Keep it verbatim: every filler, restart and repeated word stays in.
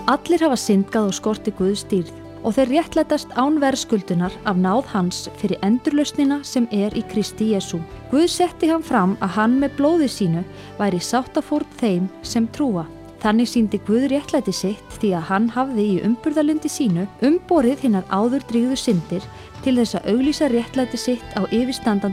Allir hafa syndgað og skorti Guðs dýrð og þeir réttlætast án verðskuldunar af náð hans fyrir endurlausnina sem er í Kristi Jesú. Guð setti hann fram að hann með blóði sínu væri sáttafórn þeim sem trúa. Þannig sýndi Guð réttlæti sitt því að hann hafði í umburðarlyndi sínu umborið hinar áður drýgðu syndir til þess að auglýsa réttlæti sitt á yfirstandandi